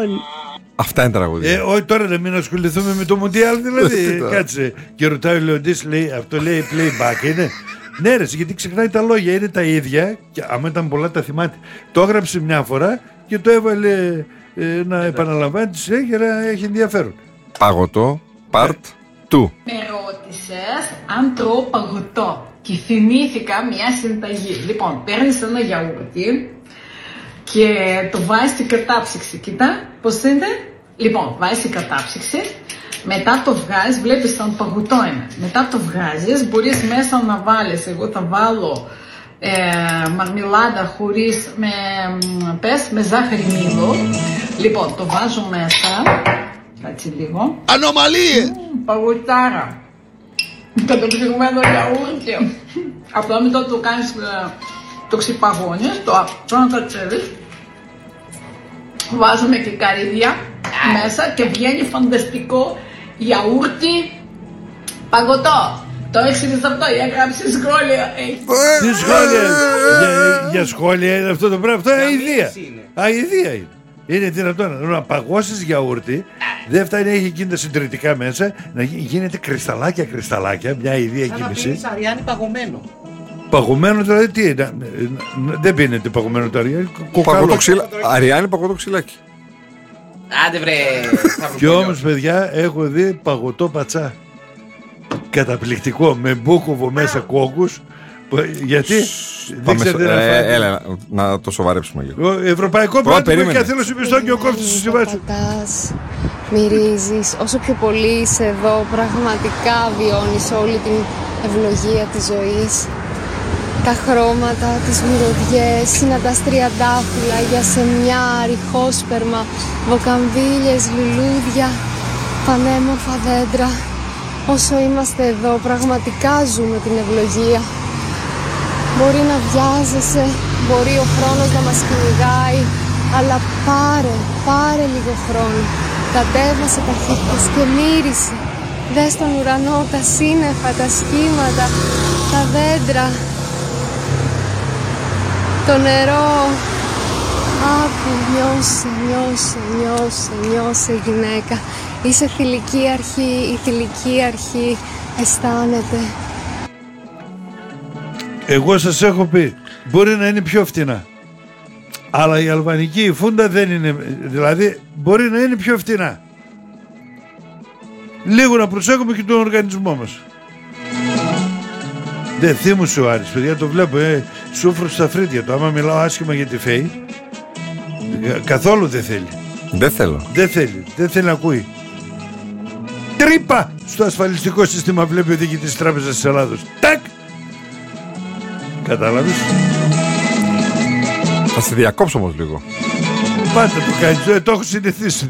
λοιπόν. Αυτά είναι τραγούδια. Όχι τώρα να μην ασχοληθούμε με το Μουντιάλ, δηλαδή. Κάτσε. Και ρωτάει ο Λεοντής, λέει, αυτό λέει playback είναι. Ναι, ρε, γιατί ξεχνάει τα λόγια, είναι τα ίδια. Και άμα ήταν πολλά τα θυμάται. Το έγραψε μια φορά και το έβαλε να επαναλαμβάνει τη συνέχεια, να έχει ενδιαφέρον. Παγωτό, part 2. Με ρώτησες αν τρώω παγωτό και θυμήθηκα μια συνταγή. Λοιπόν, παίρνεις ένα γιαούρτι και το βάζεις στην κατάψυξη. Κοίτα, πώς είναι. Λοιπόν, βάζεις στην κατάψυξη, μετά το βγάζεις, βλέπεις σαν παγωτό είναι. Μετά το βγάζεις, μπορείς μέσα να βάλεις, εγώ θα βάλω μαρμελάδα χωρίς, με ζάχαρη μήλο. Λοιπόν, το βάζω μέσα, κάτσε λίγο. Ανομαλίες! Παγωτάρα. Καταπληκτικό γιαούρτι. Απλά μετά το κάνεις, το ξυπαγώνεις, το ανακατσεύεις. Βάζουμε και καρύδια μέσα και βγαίνει φανταστικό γιαούρτι παγωτό. Το έχεις αυτό, για γράψει σχόλια. Τι σχόλια, για σχόλια είναι αυτό το πράγμα, αυτό είναι αηδία. Αηδία είναι. Είναι δυνατόν να παγώσεις γιαούρτι, δεν φτάνει να έχει εκείνη τα συντηρητικά μέσα, να γίνεται κρυσταλάκια, μια αηδία κίνηση. Σαν να πίνεις αριάνι παγωμένο. Παγωμένο δηλαδή τι είναι, δεν πίνεται παγωμένο το αριάνι, αριάνι παγωτό ξυλάκι. Άντε βρε. Και όμως παιδιά έχω δει παγωτό πατσά. Καταπληκτικό, με μπούκοβο μέσα κόκκους. Γιατί δεν ξέρετε να φάτε. Έλα, να το σοβαρέψουμε λίγο. Ευρωπαϊκό πρότυπο και θέλω συμπιστώ και ο κόφτης στη βάση. Μυρίζεις, όσο πιο πολύ είσαι εδώ, πραγματικά βιώνεις όλη την ευλογία της ζωής. Τα χρώματα, τις μυρωδιές, συναντάς τριαντάφυλλα, γιασεμιά, ριχόσπερμα, βοκαμβίλιες, λουλούδια, πανέμορφα δέντρα. Όσο είμαστε εδώ, πραγματικά ζούμε την ευλογία. Μπορεί να βιάζεσαι, μπορεί ο χρόνος να μας κυνηγάει, αλλά πάρε λίγο χρόνο. Κατέβασε ταχύτητες και μύρισε. Δες τον ουρανό, τα σύννεφα, τα σχήματα, τα δέντρα, το νερό. Άκου, νιώσε γυναίκα. Είσαι θηλυκή αρχή, η θηλυκή αρχή αισθάνεται. Εγώ σας έχω πει, μπορεί να είναι πιο φτηνά, αλλά η αλβανική φούντα δεν είναι, δηλαδή μπορεί να είναι πιο φτηνά. Λίγο να προσέχουμε και τον οργανισμό μας. Δεν θύμωσε ο Άρης, παιδιά, το βλέπω, σούφρο στα φρύτια του. Άμα μιλάω άσχημα για τη ΦΕΗ, καθόλου δεν θέλει. Δεν θέλει να ακούει. Τρύπα στο ασφαλιστικό σύστημα βλέπει ο διοικητής της Τράπεζας της Ελλάδος. Τάκ! Κατάλαβες. Θα σε διακόψω όμως λίγο. Πάντα το κάνεις, το έχω συνηθίσει.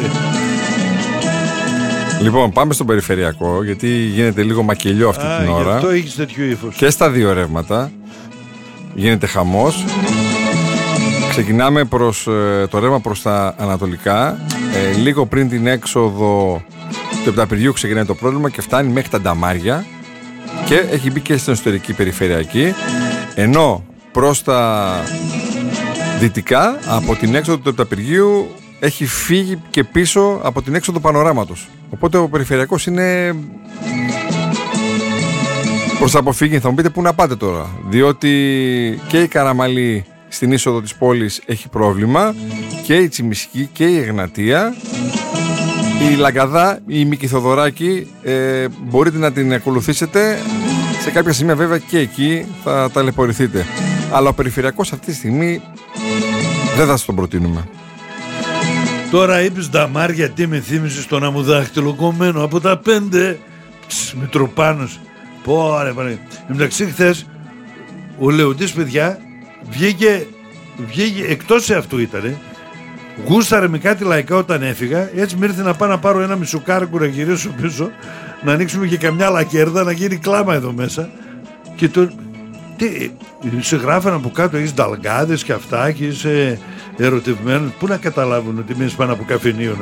Λοιπόν, πάμε στο περιφερειακό, γιατί γίνεται λίγο μακελιό αυτή την ώρα. Αυτό έχεις τέτοιο ύφος. Και στα δύο ρεύματα γίνεται χαμός. Ξεκινάμε το ρεύμα προς τα ανατολικά. Λίγο πριν την έξοδο του Επταπηριού ξεκινάει το πρόβλημα και φτάνει μέχρι τα Νταμάρια και έχει μπει και στην εσωτερική περιφερειακή. Ενώ προς τα δυτικά, από την έξοδο του Επταπηριού, έχει φύγει και πίσω από την έξοδο Πανοράματος. Οπότε ο περιφερειακός είναι προς αποφύγη. Θα μου πείτε πού να πάτε τώρα, διότι και η Καραμαλή στην είσοδο της πόλης έχει πρόβλημα, και η Τσιμισκή και η Εγνατία. Η Λαγκαδά, η Μικηθοδωράκη, μπορείτε να την ακολουθήσετε. Σε κάποια σημεία βέβαια και εκεί θα ταλαιπωρηθείτε. Αλλά ο περιφερειακός αυτή τη στιγμή δεν θα σας τον προτείνουμε. Τώρα είπες Νταμάρια, τι με θύμισες τον αμμουδάχτυλο κομμένο από τα 5 Μητροπάνος. Πόρε παρέ. Εντάξει, χθες ο Λεοντής, παιδιά, βγήκε εκτός σε αυτού ήτανε. Γούσταρε με κάτι λαϊκά όταν έφυγα. Έτσι μου ήρθε να πάω να πάρω ένα μισοκάρκου να γυρίσω πίσω, να ανοίξουμε και καμιά λακέρδα, να γίνει κλάμα εδώ μέσα. Και το. Τι, σε γράφανε από κάτω, έχεις νταλγκάδες και αυτά και είσαι ερωτευμένος. Πού να καταλάβουν ότι μείνεις πάνω από καφενείο,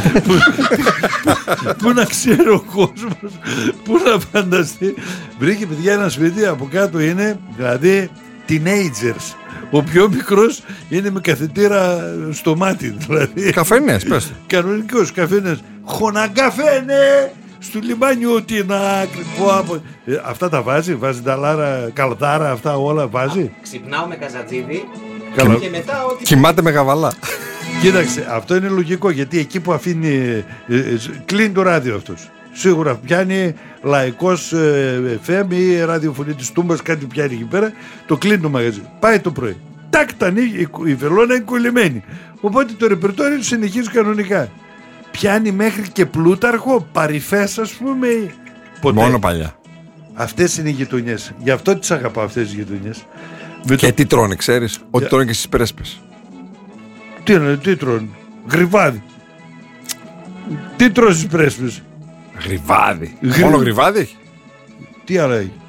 πού να ξέρει ο κόσμος, πού να φανταστεί. Βρήκε, παιδιά, ένα σπίτι από κάτω είναι, δηλαδή teenagers, Ο πιο μικρός είναι με καθετήρα στο μάτι. Δηλαδή. Καφενές, πες. Κανονικός καφενές. Χωναγκαφένε! Του λιμάνιου την άκρη. Αυτά τα βάζει νταλάρα, καλτάρα, αυτά όλα βάζει. Ξυπνάω με καζατζίδι Καλά. και μετά ό,τι. Κοιμάται με γαβαλά. Κοίταξε, αυτό είναι λογικό γιατί εκεί που αφήνει. Κλείνει το ράδιο αυτός. Σίγουρα πιάνει λαϊκός FM ή ραδιοφωνή της Τούμπας, κάτι πιάνει εκεί πέρα. Το κλείνει το μαγαζί. Πάει το πρωί. Τάκ, τα ανοίγει, η βελόνα είναι κολλημένη. Οπότε το ρεπερτόριο συνεχίζει κανονικά. Πιάνει μέχρι και Πλούταρχο, Παρυφές, ας πούμε. Ποτέ. Μόνο παλιά. Αυτές είναι οι γειτονιές. Γι' αυτό τις αγαπάω αυτές τις γειτονιές. Και τι τρώνε, ξέρεις? Ότι τρώνε και στις πρέσπες. Τι τρώνε? Γρυβάδι. Τι τρως στις πρέσπες? Γρυβάδι. Μόνο γρυβάδι έχει. Τι άλλο έχει?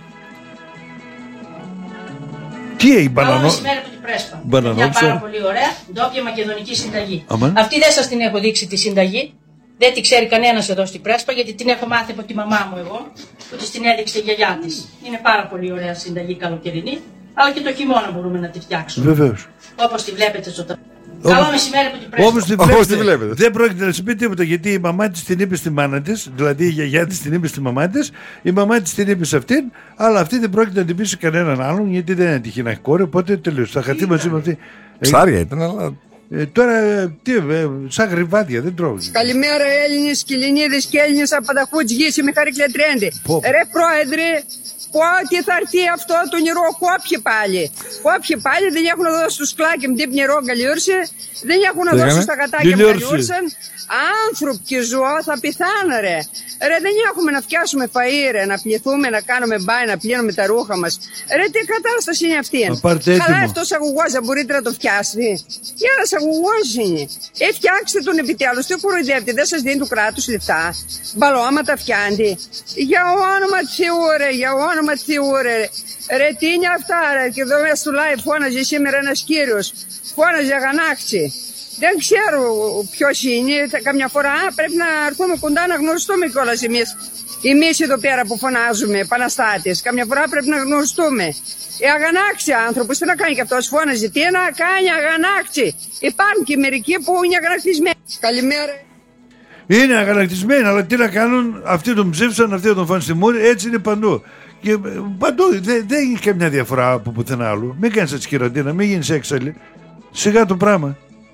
Τι έχει? Καλό μεσημέρι από την Πρέσπα. Μια πάρα πολύ ωραία ντόπια μακεδονική συνταγή. Αυτή δεν σας την έχω δείξει τη συνταγή. Δεν τη ξέρει κανένας εδώ στην Πρέσπα, γιατί την έχω μάθει από τη μαμά μου εγώ, που της την έδειξε η γιαγιά της. Είναι πάρα πολύ ωραία συνταγή καλοκαιρινή, αλλά και το χειμώνα μπορούμε να τη φτιάξουμε. Βεβαίως. Όπως τη βλέπετε στο τραπέζι. Καλό μεσημέρι από την Πρέσπα. Όπως τη βλέπετε. Δεν πρόκειται να σου πει τίποτα, γιατί η μαμά της την είπε στη μάνα της, δηλαδή η γιαγιά της την είπε στη μαμά της, η μαμά της την είπε σε αυτήν, αλλά αυτή δεν πρόκειται να την πει σε κανέναν άλλον, γιατί δεν έτυχε να έχει κόρη, οπότε τελείωσε. Θα χαθεί μαζί με αυτή. Ψάρια ήταν, αλλά. Τώρα, σαν γρυβάδια, δεν τρώω. Καλημέρα Έλληνες και Ελληνίδες και Έλληνες από τα Χουτζγής με Χαρίκλια Τρέντι. Ρε πρόεδρε, πότε θα έρθει αυτό το νερό? Κόπιε πάλι, δεν έχουν δώσει στους κλάκεμ τύπ νερό καλιούρσε, δεν έχουν δώσει στα γατάκια καλιούρσαν. Άνθρωποι και ζώα θα πεθάνε ρε. Ρε δεν έχουμε να φτιάσουμε φαΐ ρε, να πληθούμε, να κάνουμε μπάι, να πλύνουμε τα ρούχα μας. Ρε τι κατάσταση είναι αυτή? Καλά αυτός αγωγός δεν μπορείτε να το φτιάσει? Για ένας αγωγός είναι. Φτιάξτε τον επιτέλους, τι κοροϊδεύετε, δεν σας δίνει του κράτους λεφτά? Μπαλώματα φτιάνει. Για όνομα Θεού ρε, για όνομα Θεού ρε. Ρε τι είναι αυτά ρε? Και εδώ μέσα στο live φώναζε σήμερα ένας κύριος. Φώναζε αγανάκτηση. Δεν ξέρω ποιος είναι, καμιά φορά πρέπει να έρθουμε κοντά να γνωριστούμε κιόλας εμείς εδώ πέρα που φωνάζουμε, επαναστάτες. Καμιά φορά πρέπει να γνωριστούμε. Αγανάκτηση άνθρωπος, τι να κάνει κι αυτός? Φώναζε, τι να κάνει αγανάκτηση? Υπάρχουν και μερικοί που είναι αγανακτισμένοι. Καλημέρα. Είναι αγανακτισμένοι, αλλά τι να κάνουν? Αυτοί τον ψήφισαν, αυτοί τον φάνε στη μούρη, έτσι είναι παντού. Και παντού δεν έχει καμιά διαφορά από πουθενά άλλου. Μην κάνεις έτσι Κυραντίνα, μην γίνεις έξαλλη. Σιγά το πράγμα.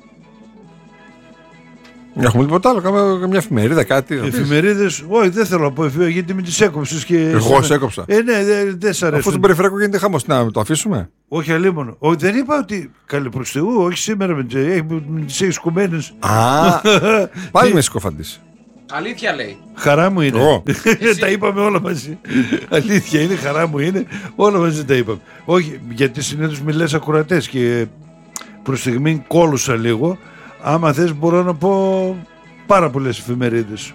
Έχουμε τίποτα άλλο, καμιά εφημερίδα, κάτι? Εφημερίδες, όχι, δεν θέλω να πω εφημερίδα, γιατί με τις έκοψες και. Εγώ σε έκοψα. Ναι, δεν σ' αρέσει. Αφού στον περιφερειακό γίνεται χαμός, να το αφήσουμε? Όχι, αλλήμον. Δεν είπα ότι. Καλή προς Θεού, όχι σήμερα με τις έχεις κουμένες. Πάλι με συκοφαντήσει. Αλήθεια λέει. Χαρά μου είναι. Εγώ. Τα είπαμε όλα μαζί. Αλήθεια είναι, χαρά μου είναι. Όλα μαζί τα είπαμε. Όχι, γιατί συνήθως μιλές ακουρατές και προς στιγμή κόλουσα λίγο. Άμα θες μπορώ να πω πάρα πολλές εφημερίδες.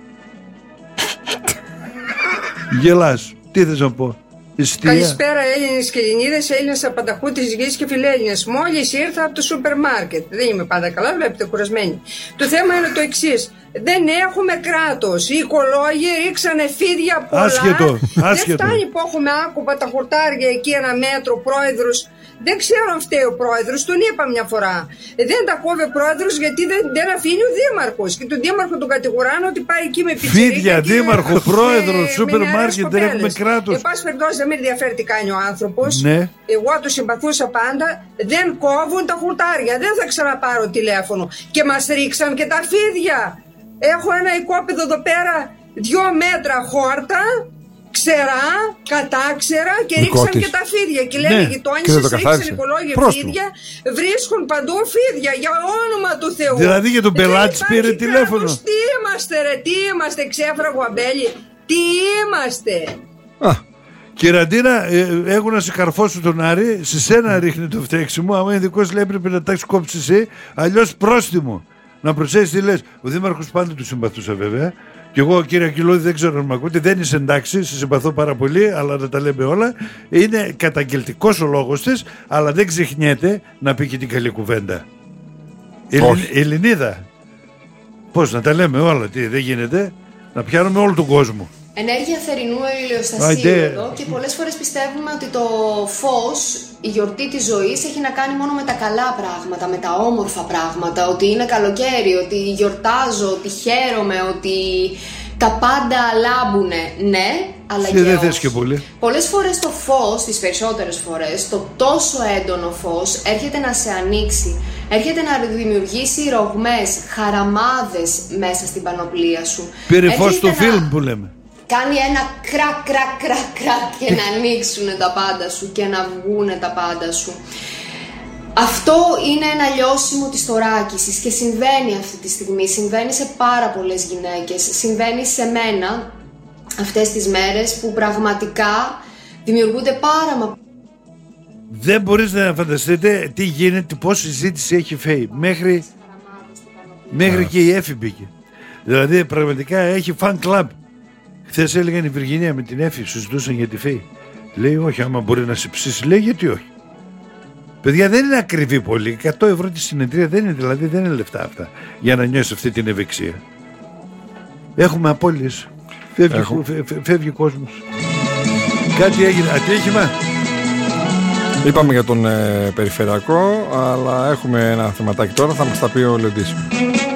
Γελάς. Τι θες να πω? Ιστία. Καλησπέρα Έλληνες και Ελληνίδες, Έλληνες από πανταχού της γης και φιλέλληνες. Μόλις ήρθα από το σούπερ μάρκετ. Δεν είμαι πάντα καλά, βλέπετε κουρασμένη. Το θέμα είναι το εξής. Δεν έχουμε κράτος. Οι οικολόγοι ρίξανε φίδια πολλά. Άσχετο. Δεν φτάνει που έχουμε άκουπα τα χορτάρια εκεί ένα μέτρο, πρόεδρος. Δεν ξέρω αν φταίει ο πρόεδρος, τον είπα μια φορά. Δεν τα κόβει ο πρόεδρος γιατί δεν αφήνει ο δήμαρχος. Και τον δήμαρχο τον κατηγοράνε ότι πάει εκεί με πιτσιρίκα. Φίδια, δήμαρχο, πρόεδρο, σούπερ μάρκετ, δεν έχουμε κράτος. Εν πάση περιπτώσει, δεν με ενδιαφέρει τι κάνει ο άνθρωπος. Ναι. Εγώ του συμπαθούσα πάντα. Δεν κόβουν τα χορτάρια. Δεν θα ξαναπάρω τηλέφωνο. Και μας ρίξαν και τα φίδια. Έχω ένα οικόπεδο εδώ πέρα 2 μέτρα χόρτα. Ξερά, κατάξερα και ρίξαν και τα φίδια. Και λένε οι γειτόνιες ρίξαν οικολόγια φίδια. Βρίσκουν παντού φίδια για όνομα του Θεού. Δηλαδή για τον πελάτη πήρε τηλέφωνο. Τι είμαστε ρε, τι είμαστε ξέφραγο αμπέλι? Τι είμαστε? Κυραντίνα, έχω να σε καρφώσω τον Άρη. Σε σένα ρίχνει το φταίξιμο. Άμα είναι δικός λέει πρέπει να τα έχεις κόψει εσύ. Αλλιώς πρόστιμο. Να προσέχεις τι λες. Ο δήμαρχος πάντα του συμπαθούσα βέβαια. Και εγώ, κύριε Ακυλώδη, δεν ξέρω αν με ακούτε, δεν είσαι εντάξει, σε συμπαθώ πάρα πολύ, αλλά να τα λέμε όλα. Είναι καταγγελτικός ο λόγος της, αλλά δεν ξεχνιέται να πει και την καλή κουβέντα. Ελληνίδα. Πώς να τα λέμε όλα, τι δεν γίνεται, να πιάνουμε όλο τον κόσμο. Ενέργεια θερινού ηλιοστασίου εδώ και πολλές φορές πιστεύουμε ότι το φως, η γιορτή της ζωής έχει να κάνει μόνο με τα καλά πράγματα, με τα όμορφα πράγματα, ότι είναι καλοκαίρι, ότι γιορτάζω, ότι χαίρομαι, ότι τα πάντα λάμπουνε. Ναι, αλλά και όχι. Και πολύ. Πολλές φορές το φως, τις περισσότερες φορές, το τόσο έντονο φως έρχεται να σε ανοίξει, έρχεται να δημιουργήσει ρογμές, χαραμάδες μέσα στην πανοπλία σου. Πήρε φως στο φιλμ που λέμε. Κάνει ένα κρακ και να ανοίξουν τα πάντα σου και να βγουν τα πάντα σου. Αυτό είναι ένα λιώσιμο της θωράκισης και συμβαίνει αυτή τη στιγμή, συμβαίνει σε πάρα πολλές γυναίκες, συμβαίνει σε μένα αυτές τις μέρες που πραγματικά δημιουργούνται Δεν μπορείς να φανταστείτε τι γίνεται, πόση συζήτηση έχει φέει. Μέχρι και η Έφη μπήκε. Δηλαδή πραγματικά έχει fan club. Χθες έλεγαν η Βυργινία με την Έφη, συζητούσαν για τη Φέη. Λέει όχι, άμα μπορεί να σε ψήσει, λέει γιατί όχι. Παιδιά, δεν είναι ακριβή πολύ. 100 ευρώ τη συνεδρία δεν είναι, δηλαδή δεν είναι λεφτά αυτά για να νιώσει αυτή την ευεξία. Έχουμε απώλειες. Φεύγει ο κόσμος. Κάτι έγινε. Ατύχημα. Είπαμε για τον περιφερειακό, αλλά έχουμε ένα θεματάκι τώρα, θα μας τα πει ο Λεοντής.